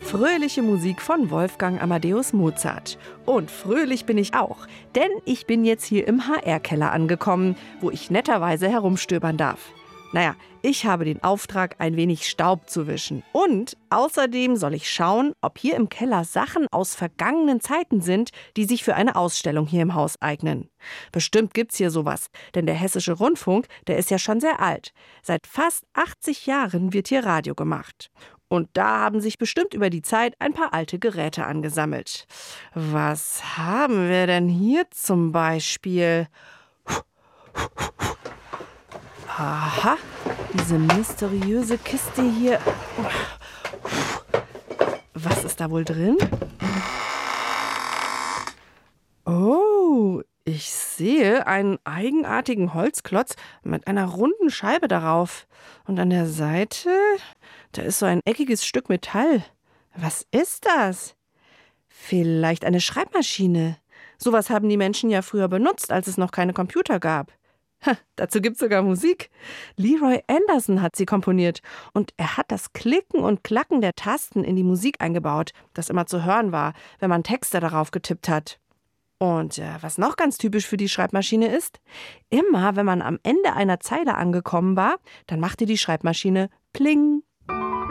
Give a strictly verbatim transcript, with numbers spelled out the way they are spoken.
Fröhliche Musik von Wolfgang Amadeus Mozart. Und fröhlich bin ich auch, denn ich bin jetzt hier im H R-Keller angekommen, wo ich netterweise herumstöbern darf. Naja, ich habe den Auftrag, ein wenig Staub zu wischen. Und außerdem soll ich schauen, ob hier im Keller Sachen aus vergangenen Zeiten sind, die sich für eine Ausstellung hier im Haus eignen. Bestimmt gibt's hier sowas, denn der Hessische Rundfunk, der ist ja schon sehr alt. Seit fast achtzig Jahren wird hier Radio gemacht. Und da haben sich bestimmt über die Zeit ein paar alte Geräte angesammelt. Was haben wir denn hier zum Beispiel? Aha, diese mysteriöse Kiste hier. Was ist da wohl drin? Oh, ich sehe einen eigenartigen Holzklotz mit einer runden Scheibe darauf. Und an der Seite, da ist so ein eckiges Stück Metall. Was ist das? Vielleicht eine Schreibmaschine. Sowas haben die Menschen ja früher benutzt, als es noch keine Computer gab. Ha, dazu gibt's sogar Musik. Leroy Anderson hat sie komponiert. Und er hat das Klicken und Klacken der Tasten in die Musik eingebaut, das immer zu hören war, wenn man Texte darauf getippt hat. Und äh, was noch ganz typisch für die Schreibmaschine ist, immer wenn man am Ende einer Zeile angekommen war, dann machte die Schreibmaschine Pling.